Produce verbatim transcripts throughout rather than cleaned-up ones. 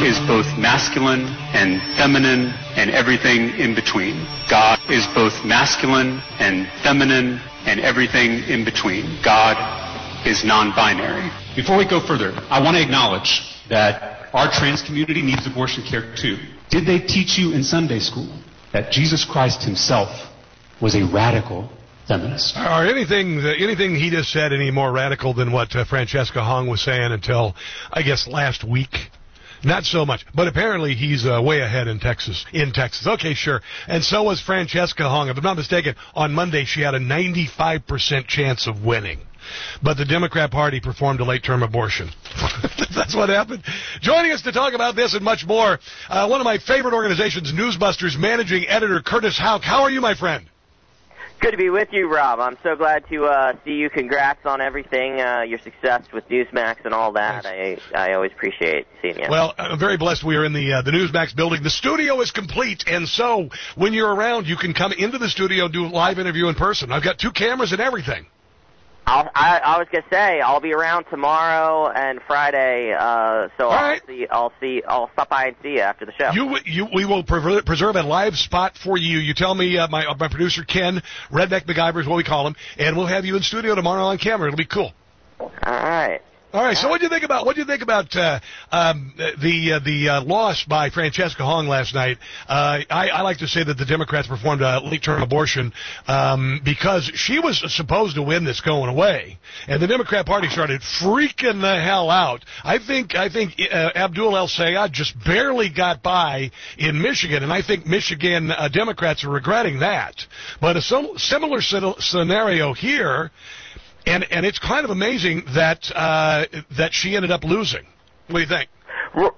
is both masculine and feminine and everything in between. God is both masculine and feminine and everything in between. God is non-binary. Before we go further, I want to acknowledge that our trans community needs abortion care too. Did they teach you in Sunday school that Jesus Christ himself was a radical feminist? Are anything anything he just said any more radical than what uh, Francesca Hong was saying until, I guess, last week? Not so much, but apparently he's uh, way ahead in Texas. In Texas, okay, sure. And so was Francesca Hong. If I'm not mistaken, on Monday she had a ninety-five percent chance of winning. But the Democrat Party performed a late-term abortion. That's what happened. Joining us to talk about this and much more, uh, one of my favorite organizations, Newsbusters, managing editor Curtis Houck. How are you, my friend? Good to be with you, Rob. I'm so glad to uh, see you. Congrats on everything, uh, your success with Newsmax and all that. I I always appreciate seeing you. Well, I'm very blessed we are in the uh, the Newsmax building. The studio is complete, and so when you're around, you can come into the studio and do a live interview in person. I've got two cameras and everything. I'll, I, I was gonna say I'll be around tomorrow and Friday, uh, so All I'll right. see. I'll see. I'll stop by and see you after the show. You, you, we will prever- preserve a live spot for you. You tell me, uh, my uh, my producer Ken, Redneck MacGyver is what we call him, and we'll have you in studio tomorrow on camera. It'll be cool. All right. All right. So, what do you think about what do you think about uh, um, the uh, the uh, loss by Francesca Hong last night? Uh, I, I like to say that the Democrats performed a late-term abortion um, because she was supposed to win this going away, and the Democrat Party started freaking the hell out. I think I think uh, Abdul El Sayed just barely got by in Michigan, and I think Michigan uh, Democrats are regretting that. But a sim- similar scenario here. And and it's kind of amazing that uh, that she ended up losing. What do you think? Well,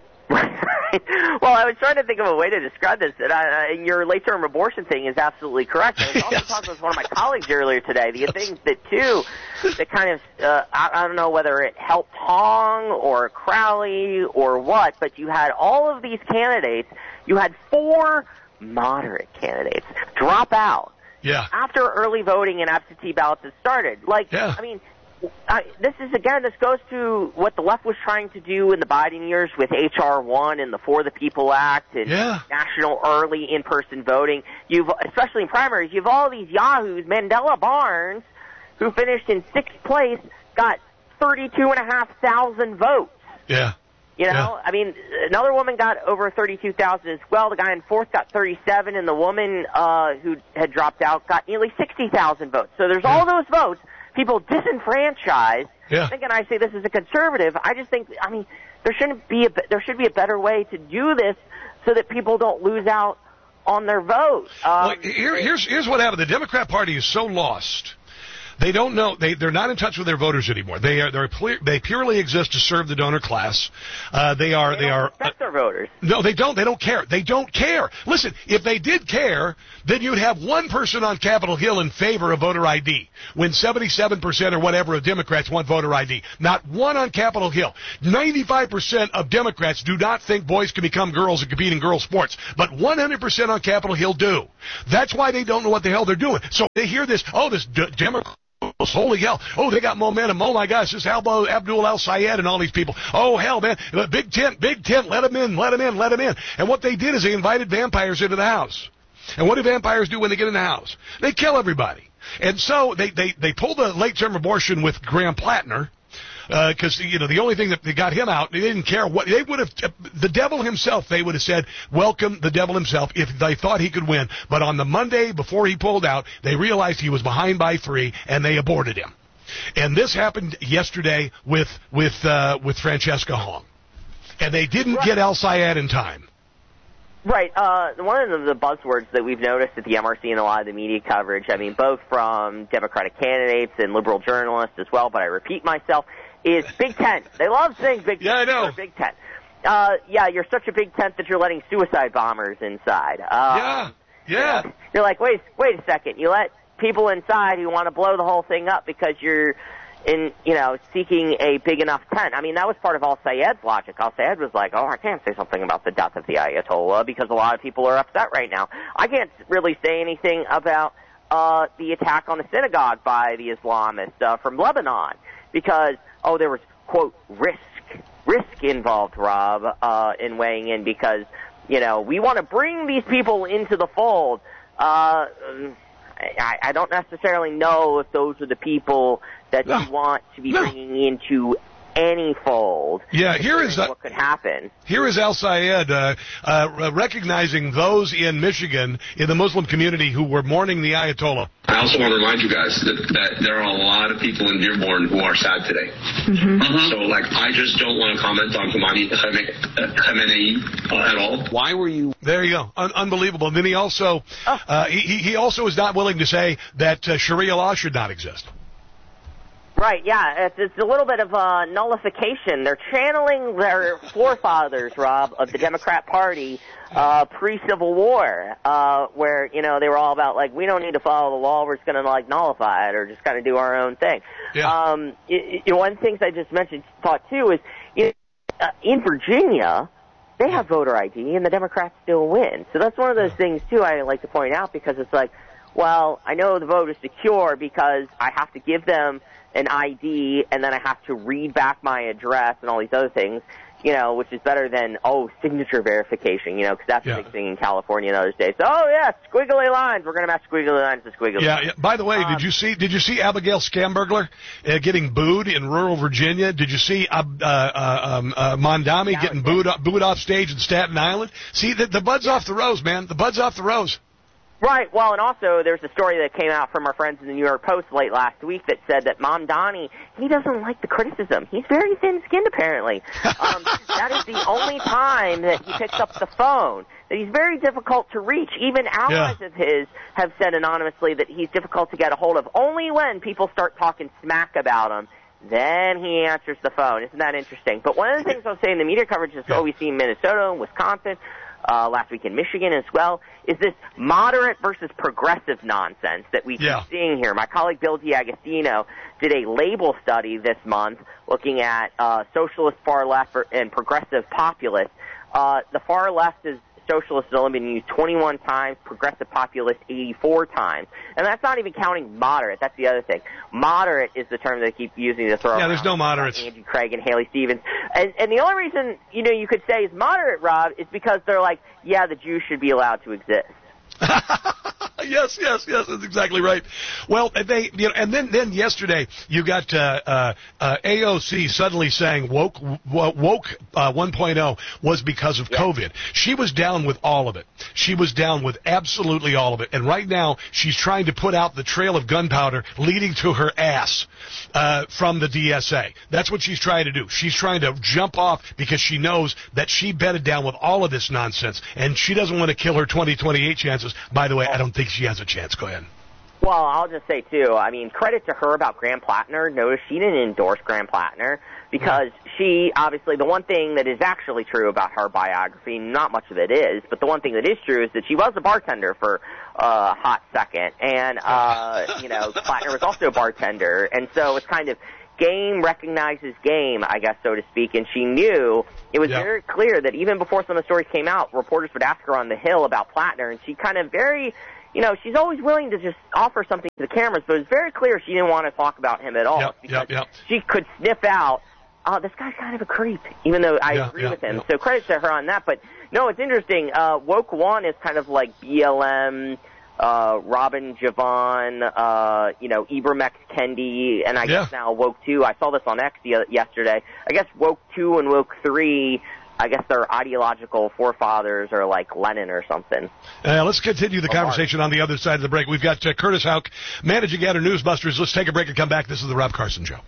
I was trying to think of a way to describe this. And I, uh, your late-term abortion thing is absolutely correct. I was also Yes. talking with one of my colleagues earlier today. The things that, too, that kind of, uh, I, I don't know whether it helped Hong or Crowley or what, but you had all of these candidates. You had four moderate candidates drop out. Yeah. After early voting and absentee ballots had started. Like, Yeah. I mean, I, this is, again, this goes to what the left was trying to do in the Biden years with H R one and the For the People Act and Yeah. national early in-person voting. You've, especially in primaries, you have all these yahoos, Mandela Barnes, who finished in sixth place, got thirty-two and a half thousand votes. Yeah. You know, Yeah. I mean, another woman got over thirty-two thousand as well. The guy in fourth got thirty-seven, and the woman uh, who had dropped out got nearly sixty thousand votes. So there's all those votes, people disenfranchised. Yeah. I think, and I say this as a conservative, I just think, I mean, there shouldn't be a, there should be a better way to do this so that people don't lose out on their vote. Um, Well, here, here's here's what happened. The Democrat Party is so lost. They don't know. They they're not in touch with their voters anymore. They are they're ple- they purely exist to serve the donor class. Uh, they are they they don't are. respect their voters. No, they don't. They don't care. They don't care. Listen, if they did care, then you'd have one person on Capitol Hill in favor of voter I D, when seventy-seven percent or whatever of Democrats want voter I D. Not one on Capitol Hill. ninety-five percent of Democrats do not think boys can become girls and compete in girls' sports, but one hundred percent on Capitol Hill do. That's why they don't know what the hell they're doing. So they hear this, oh, this d- Democrat... Holy hell. Oh, they got momentum. Oh, my gosh, this is Abdul El Sayed and all these people. Oh, hell, man. Big tent, big tent. Let them in, let them in, let them in. And what they did is they invited vampires into the house. And what do vampires do when they get in the house? They kill everybody. And so they, they, they pulled the late-term abortion with Graham Plattner. Because, uh, you know, the only thing that they got him out, they didn't care what, they would have, the devil himself, they would have said, welcome the devil himself, if they thought he could win. But on the Monday before he pulled out, they realized he was behind by three, and they aborted him. And this happened yesterday with, with, uh, with Francesca Hong. And they didn't Right. get El Sayed in time. Right. Uh, one of the, the buzzwords that we've noticed at the M R C and a lot of the media coverage, I mean, both from Democratic candidates and liberal journalists as well, but I repeat myself, is Big Tent. They love saying Big Tent. Yeah, I know. Big Tent. Uh, yeah, you're such a big tent that you're letting suicide bombers inside. Uh, Yeah, yeah. You're like, wait, wait a second. You let people inside who want to blow the whole thing up because you're in, you know, seeking a big enough tent. I mean, that was part of Al Sayed's logic. Al Sayed was like, oh, I can't say something about the death of the Ayatollah because a lot of people are upset right now. I can't really say anything about uh, the attack on the synagogue by the Islamists uh, from Lebanon because, oh, there was, quote, risk, risk involved, Rob, uh, in weighing in because, you know, we want to bring these people into the fold. Uh, I, I don't necessarily know if those are the people that no. you want to be no. bringing into any fold. Yeah, here is what could happen. Here is Al Sayed uh, uh, recognizing those in Michigan in the Muslim community who were mourning the Ayatollah. I also want to remind you guys that, that there are a lot of people in Dearborn who are sad today. Mm-hmm. Mm-hmm. So, like, I just don't want to comment on Khamenei uh, at all. Why were you? There you go. Un- unbelievable. And then he also, oh. uh, he, he also is not willing to say that uh, Sharia law should not exist. Right, yeah, it's, it's a little bit of a nullification. They're channeling their forefathers, Rob, of the Democrat Party uh, pre-Civil War, uh, where, you know, they were all about, like, we don't need to follow the law, we're just going to, like, nullify it or just kind of do our own thing. Yeah. Um, it, it, one of the things I just mentioned, thought, too, is you know, uh, in Virginia, they have voter I D, and the Democrats still win. So that's one of those things, too, I like to point out, because it's like, well, I know the vote is secure because I have to give them an I D, and then I have to read back my address and all these other things, you know, which is better than, oh, signature verification, you know, because that's yeah. a big thing in California in other states. Oh, yeah, squiggly lines. We're going to match squiggly lines to squiggly yeah, lines. Yeah. By the way, um, did you see Did you see Abigail Schamberger uh, getting booed in rural Virginia? Did you see uh, uh, um, uh, Mondami yeah, getting booed, booed off stage in Staten Island? See, the, the bud's off the rose, man. The bud's off the rose. Right. Well, and also there's a story that came out from our friends in the New York Post late last week that said that Mamdani, he doesn't like the criticism. He's very thin-skinned, apparently. Um, that is the only time that he picks up the phone. That he's very difficult to reach. Even allies yeah. of his have said anonymously that he's difficult to get a hold of. Only when people start talking smack about him, then he answers the phone. Isn't that interesting? But one of the things I'll say in the media coverage is what we see in Minnesota and Wisconsin, Uh, last week in Michigan as well, is this moderate versus progressive nonsense that we keep yeah. seeing here. My colleague Bill D'Agostino did a label study this month looking at uh, socialist far left and progressive populist. Uh, the far left is socialist has only been used twenty-one times, progressive populist eighty-four times. And that's not even counting moderate. That's the other thing. Moderate is the term they keep using to throw Yeah, around there's no moderates. Andy Craig and Haley Stevens. And, and the only reason, you know, you could say is moderate, Rob, is because they're like, yeah, the Jews should be allowed to exist. yes, yes, yes, that's exactly right. Well, they, you know, and then, then yesterday you got uh, uh, uh, A O C suddenly saying woke woke uh, one point oh was because of yeah. COVID. She was down with all of it. She was down with absolutely all of it. And right now she's trying to put out the trail of gunpowder leading to her ass uh, from the D S A. That's what she's trying to do. She's trying to jump off because she knows that she bedded down with all of this nonsense, and she doesn't want to kill her twenty twenty-eight chances. By the way, I don't think she has a chance. Go ahead. Well, I'll just say, too, I mean, credit to her about Graham Plattner. Notice she didn't endorse Graham Plattner because she, obviously, the one thing that is actually true about her biography, not much of it is, but the one thing that is true is that she was a bartender for uh, a hot second. And, uh, you know, Plattner was also a bartender. And so it's kind of game recognizes game, I guess, so to speak, and she knew it was yeah. very clear that even before some of the stories came out, reporters would ask her on the Hill about Plattner, and she kind of very, you know, she's always willing to just offer something to the cameras, but it was very clear she didn't want to talk about him at all yep, because yep, yep. she could sniff out, oh, this guy's kind of a creep, even though I yeah, agree yeah, with him. yeah. So credit to her on that, but no, it's interesting. Uh, Woke One is kind of like B L M, Uh, Robin Javon, uh, you know, Ibram X. Kendi, and I yeah. guess now Woke two. I saw this on X the, yesterday. I guess Woke two and Woke three, I guess their ideological forefathers are like Lenin or something. Uh, let's continue the oh, conversation Mark. on the other side of the break. We've got uh, Curtis Houck, managing editor, Newsbusters. Let's take a break and come back. This is the Rob Carson Show.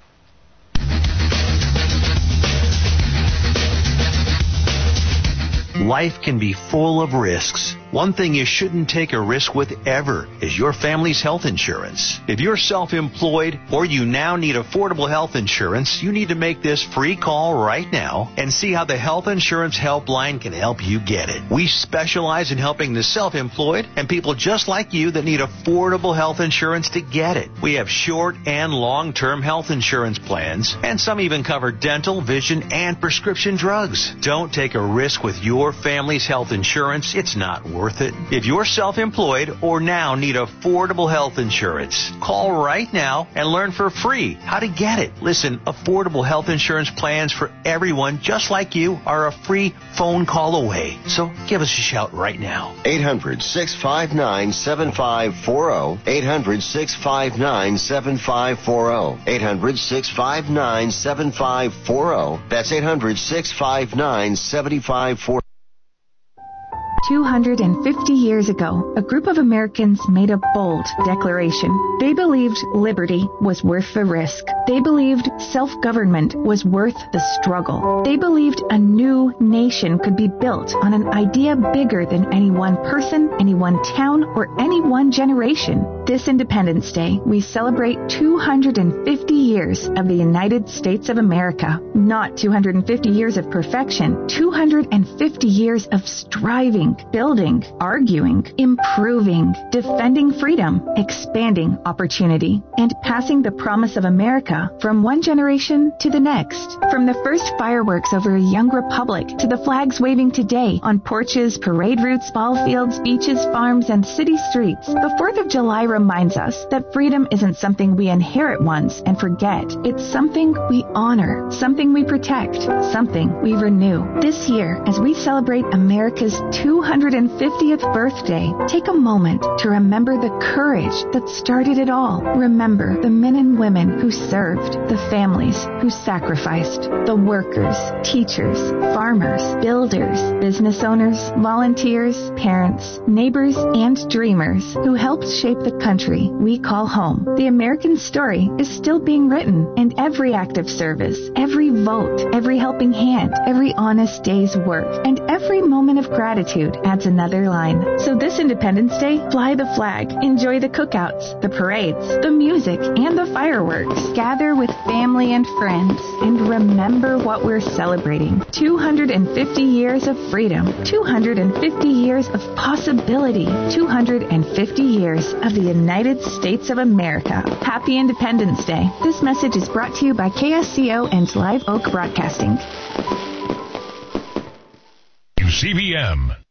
Life can be full of risks. One thing you shouldn't take a risk with ever is your family's health insurance. If you're self-employed or you now need affordable health insurance, you need to make this free call right now and see how the Health Insurance Helpline can help you get it. We specialize in helping the self-employed and people just like you that need affordable health insurance to get it. We have short and long-term health insurance plans, and some even cover dental, vision, and prescription drugs. Don't take a risk with your family's health insurance. It's not worth worth it? If you're self-employed or now need affordable health insurance, call right now and learn for free how to get it. Listen, affordable health insurance plans for everyone just like you are a free phone call away. So give us a shout right now. eight hundred, six five nine, seven five four zero. eight hundred, six five nine, seven five four zero. eight hundred, six five nine, seven five four zero. That's eight hundred, six five nine, seven five four zero. two hundred fifty years ago, a group of Americans made a bold declaration. They believed liberty was worth the risk. They believed self-government was worth the struggle. They believed a new nation could be built on an idea bigger than any one person, any one town, or any one generation. This Independence Day, we celebrate two hundred fifty years of the United States of America. Not two hundred fifty years of perfection, two hundred fifty years of striving, building, arguing, improving, defending freedom, expanding opportunity, and passing the promise of America from one generation to the next. From the first fireworks over a young republic to the flags waving today on porches, parade routes, ball fields, beaches, farms, and city streets, the fourth of July reminds us that freedom isn't something we inherit once and forget. It's something we honor, something we protect, something we renew. This year, as we celebrate America's two hundred fiftieth birthday, take a moment to remember the courage that started it all. Remember the men and women who served, the families who sacrificed, the workers, teachers, farmers, builders, business owners, volunteers, parents, neighbors, and dreamers who helped shape the country we call home. The American story is still being written, and every act of service, every vote, every helping hand, every honest day's work, and every moment of gratitude adds another line. So this Independence Day, fly the flag, enjoy the cookouts, the parades, the music, and the fireworks. Gather with family and friends, and remember what we're celebrating. two hundred fifty years of freedom, two hundred fifty years of possibility, two hundred fifty years of the United States of America. Happy Independence Day. This message is brought to you by K S C O and Live Oak Broadcasting. C B M.